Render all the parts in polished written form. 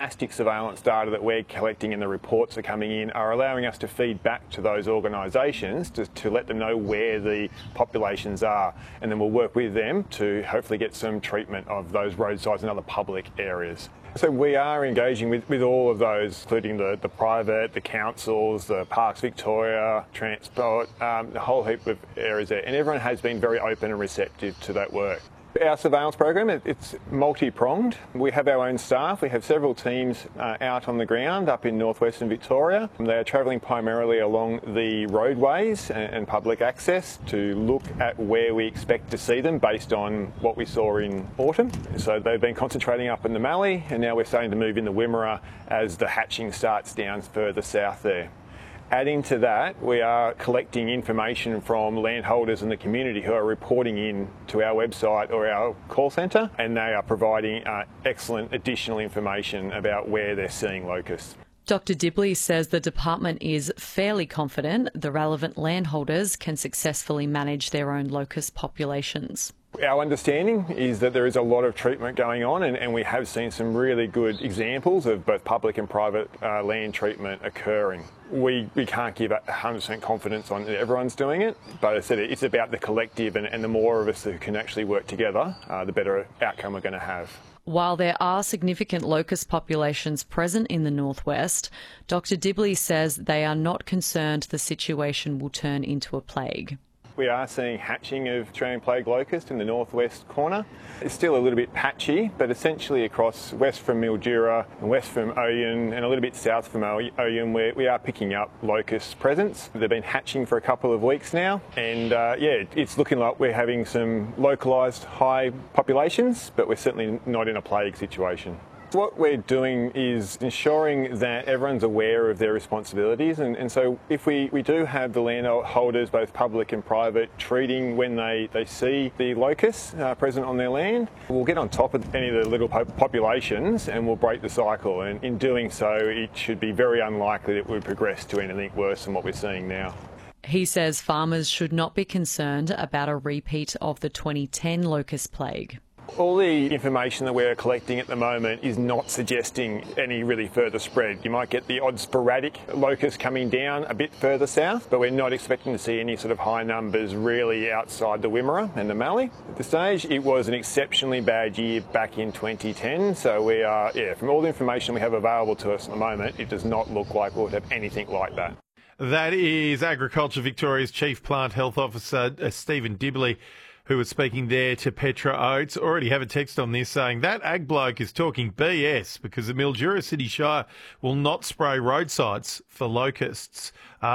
fantastic surveillance data that we're collecting and the reports that are coming in are allowing us to feed back to those organisations to let them know where the populations are, and then we'll work with them to hopefully get some treatment of those roadsides and other public areas. So we are engaging with all of those, including the private, the councils, the Parks Victoria, Transport, the whole heap of areas there, and everyone has been very open and receptive to that work. Our surveillance program, it's multi-pronged. We have our own staff. We have several teams out on the ground up in northwestern Victoria. They are travelling primarily along the roadways and public access to look at where we expect to see them based on what we saw in autumn. So they've been concentrating up in the Mallee, and now we're starting to move in the Wimmera as the hatching starts down further south there. Adding to that, we are collecting information from landholders in the community who are reporting in to our website or our call centre, and they are providing excellent additional information about where they're seeing locusts. Dr Dibley says the department is fairly confident the relevant landholders can successfully manage their own locust populations. Our understanding is that there is a lot of treatment going on, and we have seen some really good examples of both public and private land treatment occurring. We can't give 100% confidence on everyone's doing it, but as I said, it's about the collective, and the more of us who can actually work together, the better outcome we're going to have. While there are significant locust populations present in the northwest, Dr Dibley says they are not concerned the situation will turn into a plague. We are seeing hatching of Australian plague locust in the northwest corner. It's still a little bit patchy, but essentially across west from Mildura and west from Oyun and a little bit south from Oyun, we are picking up locust presence. They've been hatching for a couple of weeks now, and it's looking like we're having some localised high populations, but we're certainly not in a plague situation. What we're doing is ensuring that everyone's aware of their responsibilities, and so if we do have the landholders, both public and private, treating when they see the locusts present on their land, we'll get on top of any of the little populations and we'll break the cycle, and in doing so it should be very unlikely that it would progress to anything worse than what we're seeing now. He says farmers should not be concerned about a repeat of the 2010 locust plague. All the information that we're collecting at the moment is not suggesting any really further spread. You might get the odd sporadic locust coming down a bit further south, but we're not expecting to see any sort of high numbers really outside the Wimmera and the Mallee. At this stage, it was an exceptionally bad year back in 2010, so we are, from all the information we have available to us at the moment, it does not look like we'll have anything like that. That is Agriculture Victoria's Chief Plant Health Officer, Stephen Dibley, who was speaking there to Petra Oates. Already have a text on this saying that ag bloke is talking BS because the Mildura City Shire will not spray roadsides for locusts.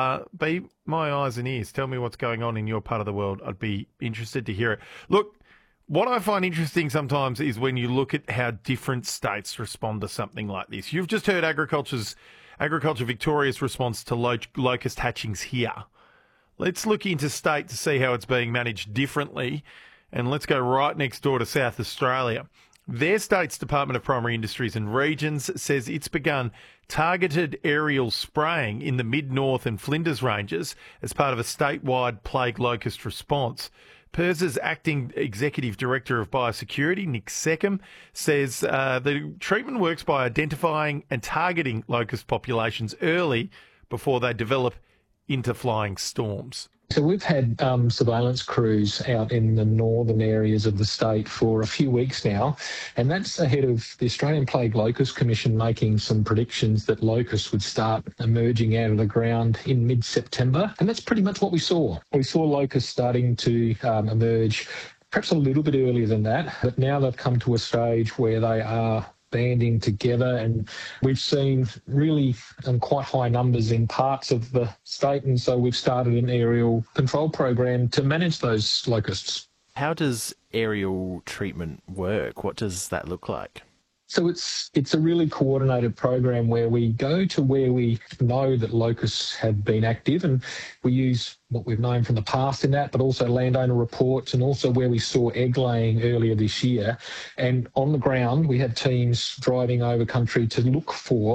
Be my eyes and ears. Tell me what's going on in your part of the world. I'd be interested to hear it. Look, what I find interesting sometimes is when you look at how different states respond to something like this. You've just heard Agriculture Victoria's response to locust hatchings here. Let's look into state to see how it's being managed differently, and let's go right next door to South Australia. Their state's Department of Primary Industries and Regions says it's begun targeted aerial spraying in the mid-north and Flinders ranges as part of a statewide plague locust response. PIRS's acting executive director of biosecurity, Nick Seckham, says the treatment works by identifying and targeting locust populations early before they develop into flying storms. So we've had surveillance crews out in the northern areas of the state for a few weeks now, and that's ahead of the Australian Plague Locust Commission making some predictions that locusts would start emerging out of the ground in mid-September, and that's pretty much what we saw. We saw locusts starting to emerge perhaps a little bit earlier than that, but now they've come to a stage where they are banding together, and we've seen really quite high numbers in parts of the state, and so we've started an aerial control program to manage those locusts. How does aerial treatment work? What does that look like? So it's a really coordinated program where we go to where we know that locusts have been active, and we use what we've known from the past in that, but also landowner reports, and also where we saw egg laying earlier this year. And on the ground, we had teams driving over country to look for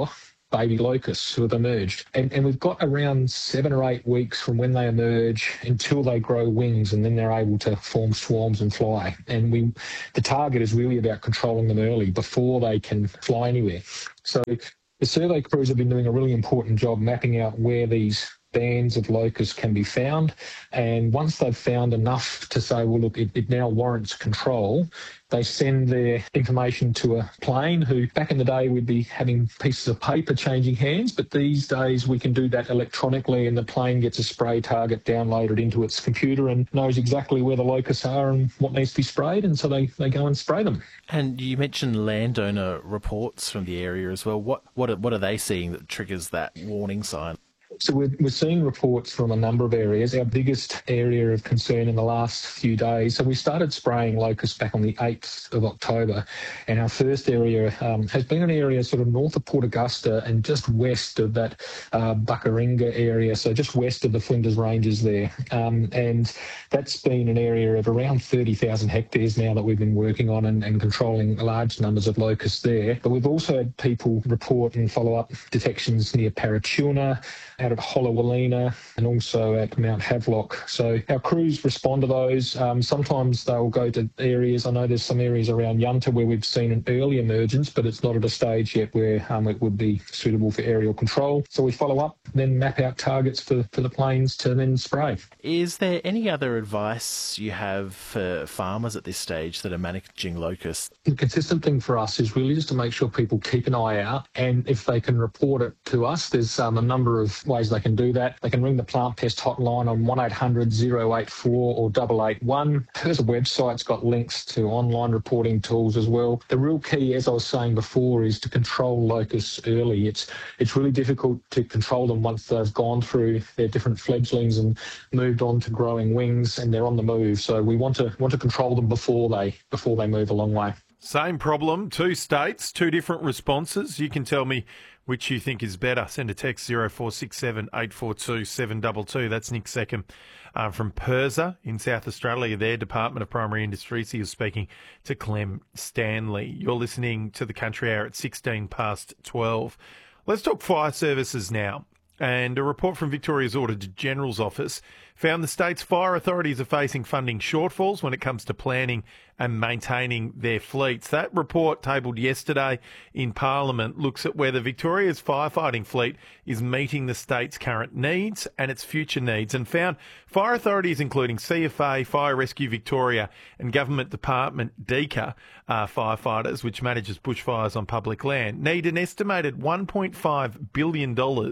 baby locusts who have emerged. And we've got around 7 or 8 weeks from when they emerge until they grow wings, and then they're able to form swarms and fly. And the target is really about controlling them early before they can fly anywhere. So the survey crews have been doing a really important job mapping out where these bands of locusts can be found. And once they've found enough to say, well, look, it now warrants control, they send their information to a plane who, back in the day, we'd be having pieces of paper changing hands, but these days we can do that electronically, and the plane gets a spray target downloaded into its computer and knows exactly where the locusts are and what needs to be sprayed, and so they go and spray them. And you mentioned landowner reports from the area as well. What are they seeing that triggers that warning sign? So we're seeing reports from a number of areas. Our biggest area of concern in the last few days, so we started spraying locusts back on the 8th of October, and our first area has been an area sort of north of Port Augusta and just west of that Buckaringa area, so just west of the Flinders Ranges there. And that's been an area of around 30,000 hectares now that we've been working on and controlling large numbers of locusts there. But we've also had people report and follow up detections near Parachuna, out at Hollowalina, and also at Mount Havelock. So our crews respond to those. Sometimes they'll go to areas, I know there's some areas around Yunta where we've seen an early emergence, but it's not at a stage yet where it would be suitable for aerial control. So we follow up, then map out targets for the planes to then spray. Is there any other advice you have for farmers at this stage that are managing locusts? The consistent thing for us is really just to make sure people keep an eye out, and if they can report it to us, there's a number of ways they can do that. They can ring the plant pest hotline on 1800 084 or 881. There's a website, it's got links to online reporting tools as well. The real key, as I was saying before, is to control locusts early. It's really difficult to control them once they've gone through their different fledglings and moved on to growing wings and they're on the move. So we want to control them before they move a long way. Same problem, 2 states, 2 different responses. You can tell me which you think is better. Send a text 0467 842 722. That's Nick Seckham from PIRSA in South Australia, their Department of Primary Industries. He was speaking to Clem Stanley. You're listening to the Country Hour at 16 past 12. Let's talk fire services now. And a report from Victoria's Auditor General's Office found the state's fire authorities are facing funding shortfalls when it comes to planning and maintaining their fleets. That report, tabled yesterday in Parliament, looks at whether Victoria's firefighting fleet is meeting the state's current needs and its future needs, and found fire authorities including CFA, Fire Rescue Victoria and Government Department DECA firefighters, which manages bushfires on public land, need an estimated $1.5 billion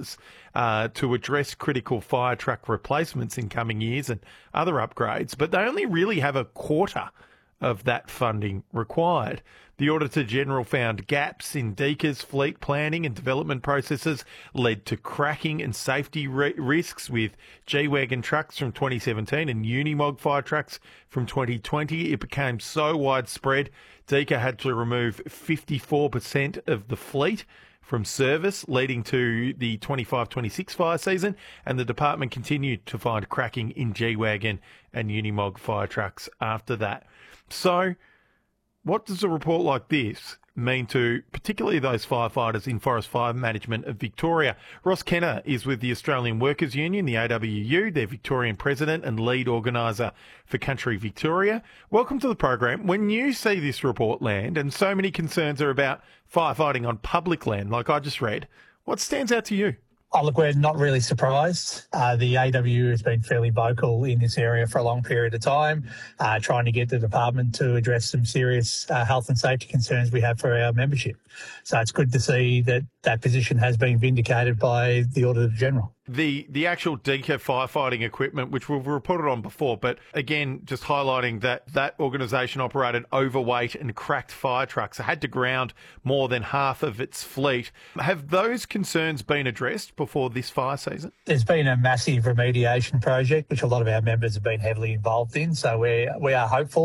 to address critical fire truck replacements in coming years and other upgrades, but they only really have a quarter of that funding required. The Auditor General found gaps in DECA's fleet planning and development processes led to cracking and safety risks with G-Wagon trucks from 2017 and Unimog fire trucks from 2020. It became so widespread, DECA had to remove 54% of the fleet from service, leading to the 25-26 fire season, and the department continued to find cracking in G-Wagon and Unimog fire trucks after that. So what does a report like this mean to particularly those firefighters in Forest Fire Management of Victoria? Ross Kenner is with the Australian Workers Union, the AWU, their Victorian president and lead organiser for Country Victoria. Welcome to the program. When you see this report land, and so many concerns are about firefighting on public land, like I just read, what stands out to you? Oh, look, we're not really surprised. The AWU has been fairly vocal in this area for a long period of time, trying to get the department to address some serious health and safety concerns we have for our membership. So it's good to see that that position has been vindicated by the Auditor General. The actual DECA firefighting equipment, which we've reported on before, but again, just highlighting that organisation operated overweight and cracked fire trucks. It had to ground more than half of its fleet. Have those concerns been addressed before this fire season? There's been a massive remediation project, which a lot of our members have been heavily involved in. So we are hopeful that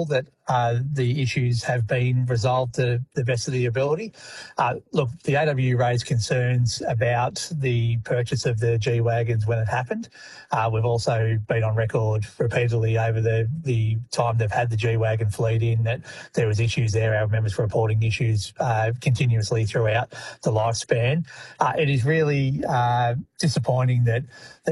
the issues have been resolved to the best of the ability. Look, the AWU raised concerns about the purchase of the G-Wagons when it happened. We've also been on record repeatedly over the time they've had the G-Wagon fleet in that there was issues there. Our members were reporting issues continuously throughout the lifespan. It is really disappointing that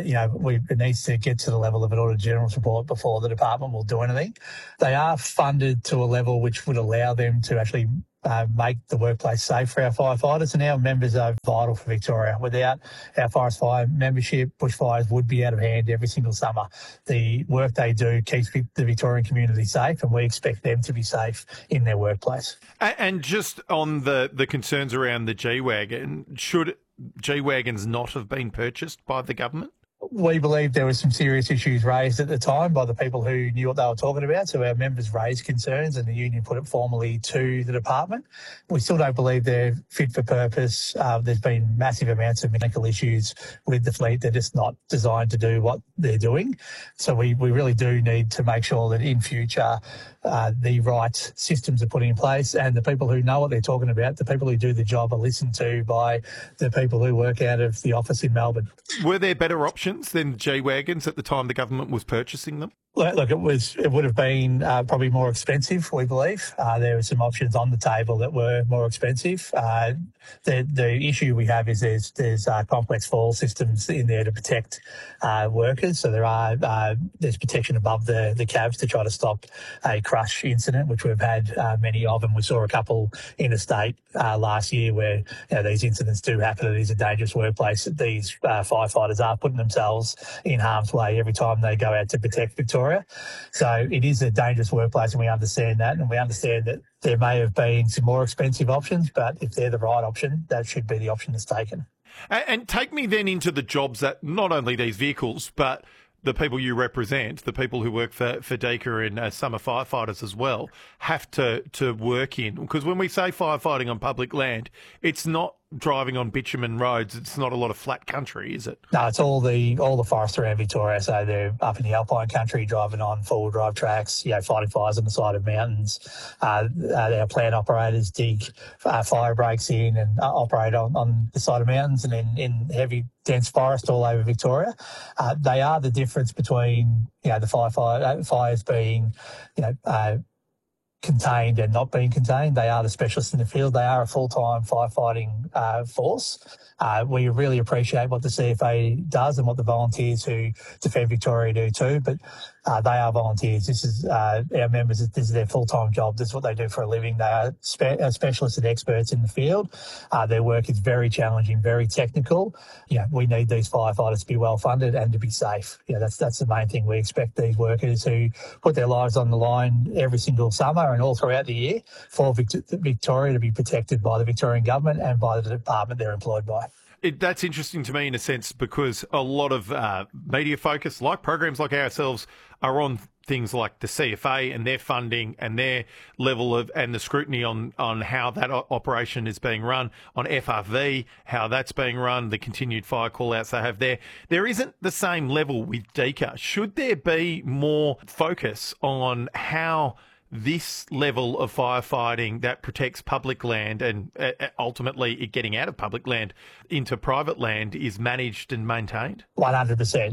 it needs to get to the level of an Auditor General's report before the department will do anything. They are funded to a level which would allow them to actually make the workplace safe for our firefighters, and our members are vital for Victoria. Without our forest fire membership, bushfires would be out of hand every single summer. The work they do keeps the Victorian community safe, and we expect them to be safe in their workplace. And just on the concerns around the G-Wagon, should G-Wagons not have been purchased by the government? We believe there were some serious issues raised at the time by the people who knew what they were talking about. So our members raised concerns and the union put it formally to the department. We still don't believe they're fit for purpose. There's been massive amounts of mechanical issues with the fleet. They're just not designed to do what they're doing. So we really do need to make sure that in future the right systems are put in place and the people who know what they're talking about, the people who do the job, are listened to by the people who work out of the office in Melbourne. Were there better options than G-Wagons at the time the government was purchasing them? Look, it would have been probably more expensive, we believe. There were some options on the table that were more expensive. The issue we have is there's complex fall systems in there to protect workers. So there's protection above the cabs to try to stop a crush incident, which we've had many of, and we saw a couple interstate last year where these incidents do happen. It is a dangerous workplace. These firefighters are putting themselves in harm's way every time they go out to protect Victoria. So it is a dangerous workplace, and we understand that, and we understand that there may have been some more expensive options, but if they're the right option, that should be the option that's taken. And take me then into the jobs that not only these vehicles, but the people you represent, the people who work for DECA and summer firefighters as well, have to work in. Because when we say firefighting on public land, it's not driving on bitumen roads. It's not a lot of flat country, is it? No, it's all the forests around Victoria. So they're up in the alpine country, driving on four-wheel drive tracks, fighting fires on the side of mountains. Our plant operators dig fire breaks in and operate on the side of mountains and in heavy, dense forest all over Victoria. They are the difference between the fires being contained and not being contained. They are the specialists in the field. They are a full-time firefighting force. We really appreciate what the CFA does and what the volunteers who defend Victoria do too, but they are volunteers. This is our members. This is their full-time job. This is what they do for a living. They are specialists and experts in the field. Their work is very challenging, very technical. We need these firefighters to be well funded and to be safe. That's the main thing. We expect these workers who put their lives on the line every single summer and all throughout the year for Victoria to be protected by the Victorian government and by the department they're employed by. That's interesting to me in a sense because a lot of media focus, like programs like ourselves, are on things like the CFA and their funding and their level of and the scrutiny on how that operation is being run, on FRV, how that's being run, the continued fire call-outs they have there. There isn't the same level with DECA. Should there be more focus on how this level of firefighting that protects public land and ultimately it getting out of public land into private land is managed and maintained? 100%.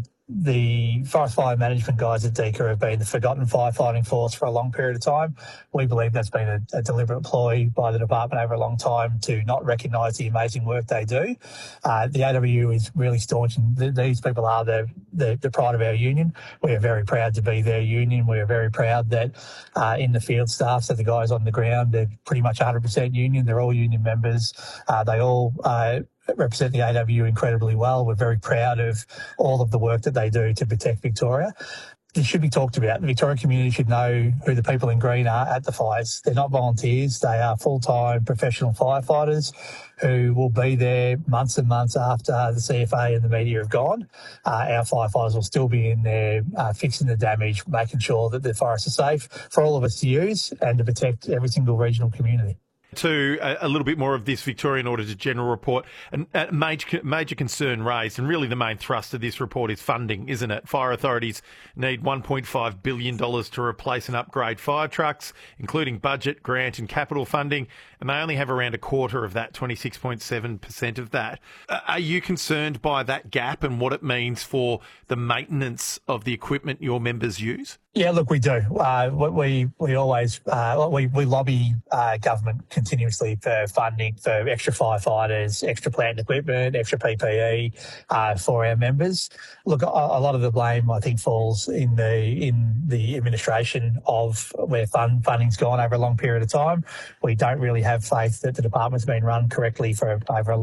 The forest fire management guys at DECA have been the forgotten firefighting force for a long period of time. We believe that's been a deliberate ploy by the department over a long time to not recognise the amazing work they do. The AWU is really staunch, and these people are the pride of our union. We are very proud to be their union. We are very proud that in the field staff, so the guys on the ground, they're pretty much 100% union. They're all union members. They all represent the AWU incredibly well. We're very proud of all of the work that they do to protect Victoria. It should be talked about. The Victorian community should know who the people in green are at the fires. They're not volunteers. They are full-time professional firefighters who will be there months and months after the CFA and the media have gone. Our firefighters will still be in there fixing the damage, making sure that the forests are safe for all of us to use and to protect every single regional community. To a little bit more of this Victorian Auditor General report, and a major concern raised, and really the main thrust of this report is funding, isn't it? Fire authorities need $1.5 billion to replace and upgrade fire trucks, including budget, grant and capital funding, and they only have around a quarter of that, 26.7% of that. Are you concerned by that gap and what it means for the maintenance of the equipment your members use? Yeah, look, we do. We always we lobby government continuously for funding for extra firefighters, extra plant equipment, extra PPE for our members. Look, a lot of the blame I think falls in the administration of where funding's gone over a long period of time. We don't really have faith that the department's been run correctly for over